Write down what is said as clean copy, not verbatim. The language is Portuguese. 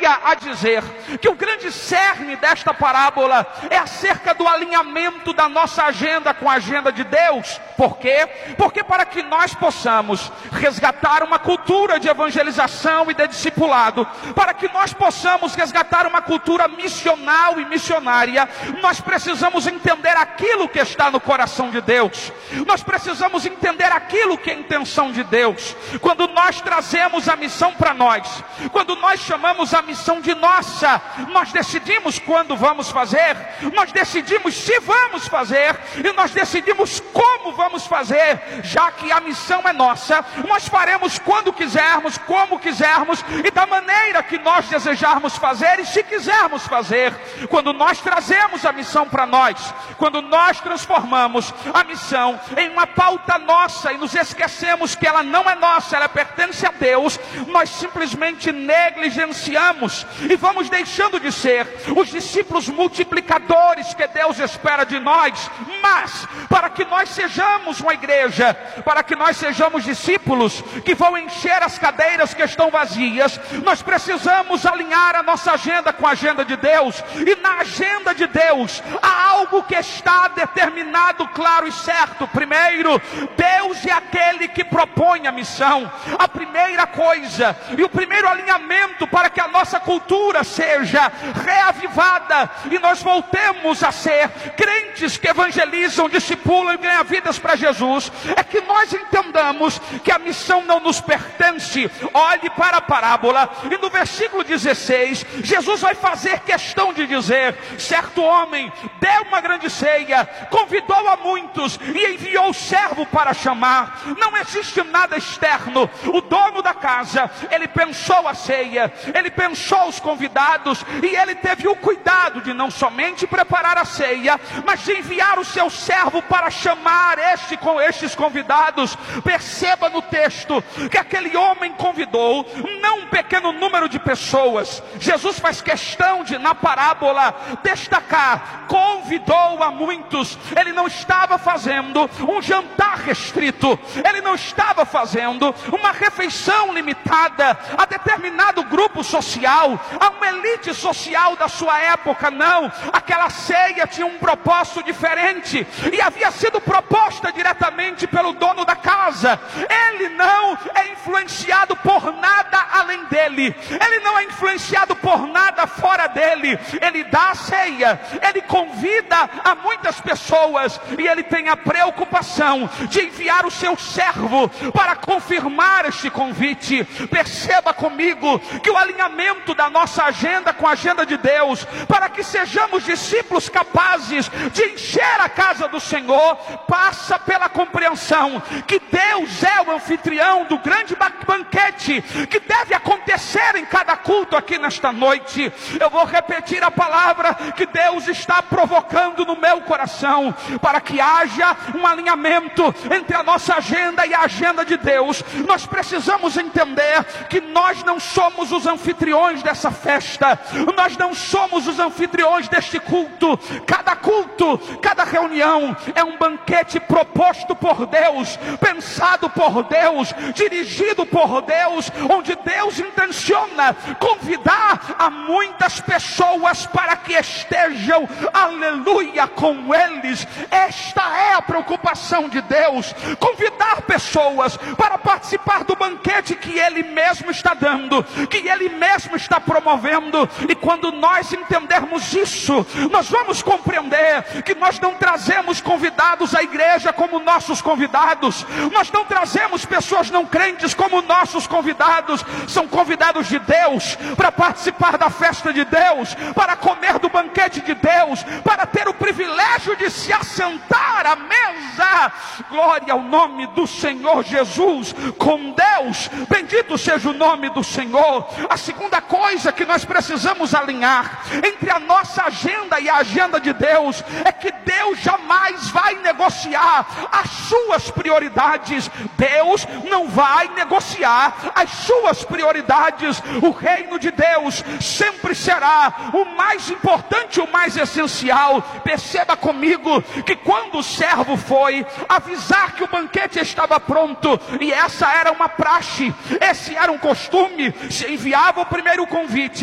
levaria a dizer que o grande cerne desta parábola é acerca do alinhamento da nossa agenda com a agenda de Deus. Por quê? Porque para que nós possamos resgatar uma cultura de evangelização e de discipulado, para que nós possamos resgatar uma cultura missional e missionária, nós precisamos entender aquilo que está no coração de Deus. Nós precisamos entender aquilo que é a intenção de Deus. Quando nós trazemos a missão para nós, quando nós chamamos a missão de nossa, nós decidimos quando vamos fazer, nós decidimos se vamos fazer, e nós decidimos como vamos fazer. Já que a missão é nossa, nós faremos quando quisermos, como quisermos e da maneira que nós desejarmos fazer e se quisermos fazer. Quando nós trazemos a missão para nós, quando nós transformamos a missão em uma pauta nossa e nos esquecemos que ela não é nossa, ela pertence a Deus, nós simplesmente negligenciamos e vamos deixando de ser os discípulos multiplicadores que Deus espera de nós. Mas para que nós sejamos uma igreja, para que nós sejamos discípulos que vão encher as cadeiras que estão vazias, nós precisamos alinhar a nossa agenda com a agenda de Deus. E na agenda de Deus há algo que está determinado, claro e certo. Primeiro, Deus é aquele que propõe a missão. A primeira coisa e o primeiro alinhamento para que a nossa cultura seja reavivada e nós voltemos a ser crentes que evangelizam, discipulam e ganham vidas para Jesus, é que nós entendamos que a missão não nos pertence. Olhe para a parábola e no versículo 16, Jesus vai fazer questão de dizer: certo homem deu uma grande ceia, convidou a muitos e enviou o servo para chamar. Não existe nada externo. O dono da casa, ele pensou a ceia, ele pensou os convidados e ele teve o cuidado de não somente preparar a ceia, mas de enviar o seu servo para chamar estes convidados. Perceba no texto que aquele homem convidou não um pequeno número de pessoas. Jesus faz questão de, na parábola, destacar: convidou a muitos. Ele não estava fazendo um jantar restrito, ele não estava fazendo uma refeição limitada a determinado grupo social, a uma elite social da sua época. Não, aquela ceia tinha um propósito diferente e havia sido proposta diretamente pelo dono da casa. Ele não é influenciado por nada além dele, ele não é influenciado por nada fora dele. Ele dá a ceia, ele convida a muitas pessoas e ele tem a preocupação de enviar o seu servo para confirmar este convite. Perceba comigo que o alinhamento da nossa agenda com a agenda de Deus, para que sejamos discípulos capazes de encher a casa do Senhor, passa pela compreensão que Deus é o anfitrião do grande banquete que deve acontecer em cada culto aqui nesta noite. Eu vou repetir a palavra que Deus está provocando no meu coração, para que haja um alinhamento entre a nossa agenda e a agenda de Deus. Nós precisamos entender que nós não somos os anfitriões dessa festa, nós não somos os anfitriões deste culto. Cada reunião é um banquete proposto por Deus, pensado por Deus, dirigido por Deus, onde Deus intenciona convidar a muitas pessoas para que estejam, aleluia, com eles. Esta é a preocupação de Deus: convidar pessoas para participar do banquete que Ele mesmo está dando, que Ele mesmo está promovendo. E quando nós entendermos isso, nós vamos compreender que nós não trazemos convidados à igreja como nossos convidados, nós não trazemos pessoas não crentes como nossos convidados. São convidados de Deus para participar da festa de Deus, para comer do banquete de Deus, para ter o privilégio de se assentar à mesa. Glória ao nome do Senhor Jesus com Deus. Bendito seja o nome do Senhor. A segunda coisa que nós precisamos alinhar entre a nossa agenda e a agenda de Deus é que Deus jamais vai negociar as suas prioridades. Deus não vai negociar as suas prioridades. O reino de Deus sempre será o mais importante, o mais essencial. Perceba comigo que quando o servo foi avisar que o banquete estava pronto, e essa era uma praxe, esse era um costume, se enviava o primeiro convite,